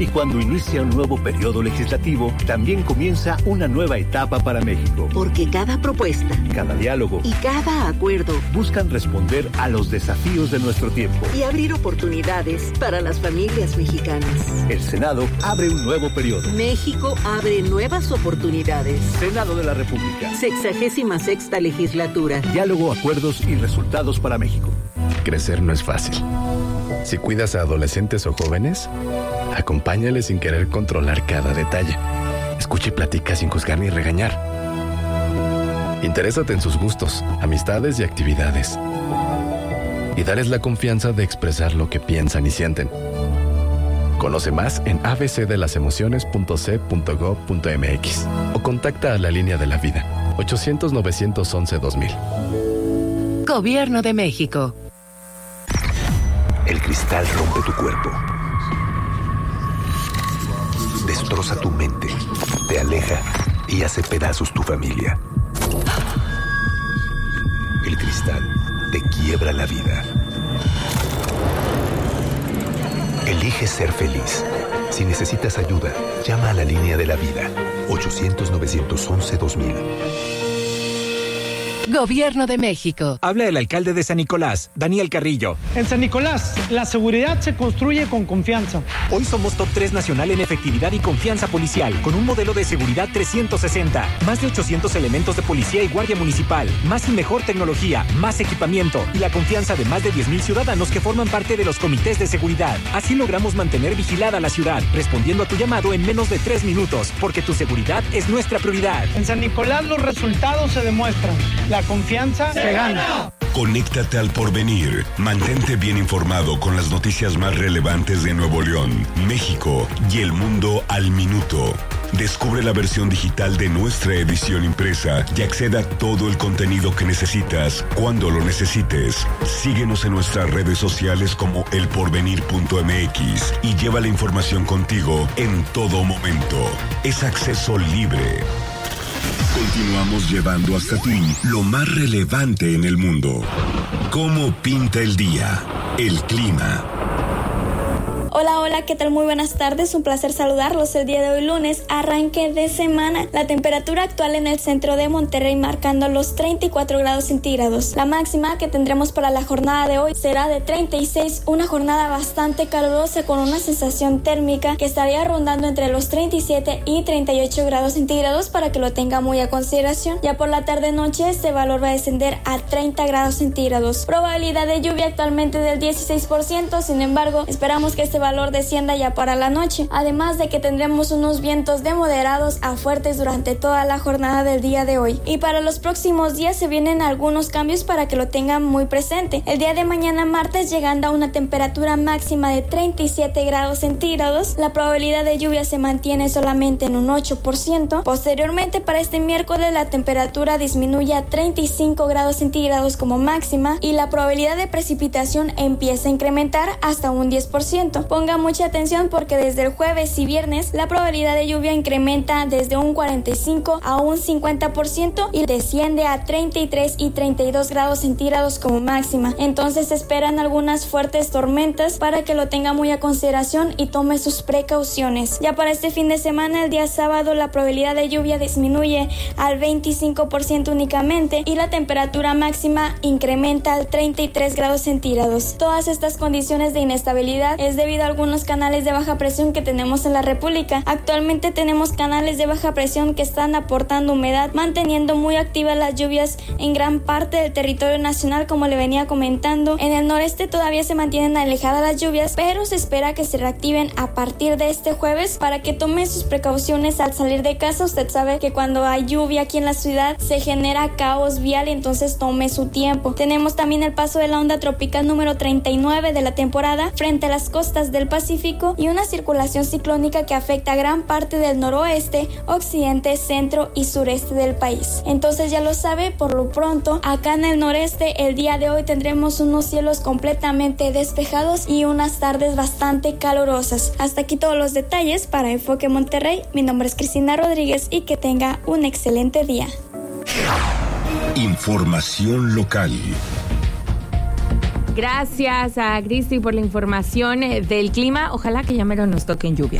Y cuando inicia un nuevo periodo legislativo, también comienza una nueva etapa para México. Porque cada propuesta, cada diálogo y cada acuerdo buscan responder a los desafíos de nuestro tiempo y abrir oportunidades para las familias mexicanas. El Senado abre un nuevo periodo. México abre nuevas oportunidades. Senado de la República. 66ª legislatura. Diálogo, acuerdos y resultados para México. Crecer no es fácil. Si cuidas a adolescentes o jóvenes, acompáñales sin querer controlar cada detalle. Escucha y platica sin juzgar ni regañar. Interésate en sus gustos, amistades y actividades. Y dales la confianza de expresar lo que piensan y sienten. Conoce más en abcdelasemociones.c.gov.mx o contacta a la Línea de la Vida, 800-911-2000. Gobierno de México. El cristal rompe tu cuerpo, destroza tu mente, te aleja y hace pedazos tu familia. El cristal te quiebra la vida. Elige ser feliz. Si necesitas ayuda, llama a la Línea de la Vida, 800-911-2000. Gobierno de México. Habla el alcalde de San Nicolás, Daniel Carrillo. En San Nicolás, la seguridad se construye con confianza. Hoy somos top 3 nacional en efectividad y confianza policial, con un modelo de seguridad 360. Más de 800 elementos de policía y guardia municipal. Más y mejor tecnología, más equipamiento y la confianza de más de 10,000 ciudadanos que forman parte de los comités de seguridad. Así logramos mantener vigilada la ciudad, respondiendo a tu llamado en menos de 3 minutos, porque tu seguridad es nuestra prioridad. En San Nicolás los resultados se demuestran. La confianza se gana. Conéctate al porvenir. Mantente bien informado con las noticias más relevantes de Nuevo León, México y el mundo al minuto. Descubre la versión digital de nuestra edición impresa y acceda a todo el contenido que necesitas cuando lo necesites. Síguenos en nuestras redes sociales como elporvenir.mx y lleva la información contigo en todo momento. Es acceso libre. Continuamos llevando hasta ti lo más relevante en el mundo. ¿Cómo pinta el día? El clima. Hola, ¿qué tal? Muy buenas tardes, un placer saludarlos el día de hoy lunes, arranque de semana. La temperatura actual en el centro de Monterrey marcando los 34 grados centígrados. La máxima que tendremos para la jornada de hoy será de 36, una jornada bastante calurosa con una sensación térmica que estaría rondando entre los 37 y 38 grados centígrados para que lo tenga muy a consideración. Ya por la tarde-noche este valor va a descender a 30 grados centígrados. Probabilidad de lluvia actualmente del 16%, sin embargo, esperamos que este valor descienda ya para la noche, además de que tendremos unos vientos de moderados a fuertes durante toda la jornada del día de hoy. Y para los próximos días se vienen algunos cambios para que lo tengan muy presente. El día de mañana martes llegando a una temperatura máxima de 37 grados centígrados, la probabilidad de lluvia se mantiene solamente en un 8%. Posteriormente para este miércoles la temperatura disminuye a 35 grados centígrados como máxima y la probabilidad de precipitación empieza a incrementar hasta un 10%. Ponga mucha atención porque desde el jueves y viernes la probabilidad de lluvia incrementa desde un 45 a un 50% y desciende a 33 y 32 grados centígrados como máxima. Entonces se esperan algunas fuertes tormentas para que lo tenga muy a consideración y tome sus precauciones. Ya para este fin de semana, el día sábado, la probabilidad de lluvia disminuye al 25% únicamente y la temperatura máxima incrementa al 33 grados centígrados. Todas estas condiciones de inestabilidad es debido a algunos canales de baja presión que tenemos en la República. Actualmente tenemos canales de baja presión que están aportando humedad, manteniendo muy activas las lluvias en gran parte del territorio nacional, como le venía comentando. En el noreste todavía se mantienen alejadas las lluvias, pero se espera que se reactiven a partir de este jueves para que tome sus precauciones al salir de casa. Usted sabe que cuando hay lluvia aquí en la ciudad se genera caos vial, entonces tome su tiempo. Tenemos también el paso de la onda tropical número 39 de la temporada frente a las costas del Pacífico y una circulación ciclónica que afecta a gran parte del noroeste, occidente, centro y sureste del país. Entonces ya lo sabe, por lo pronto acá en el noreste el día de hoy tendremos unos cielos completamente despejados y unas tardes bastante calurosas. Hasta aquí todos los detalles para Enfoque Monterrey. Mi nombre es Cristina Rodríguez y que tenga un excelente día. Información local. Gracias a Cristi por la información del clima. Ojalá que ya mero nos toquen lluvia.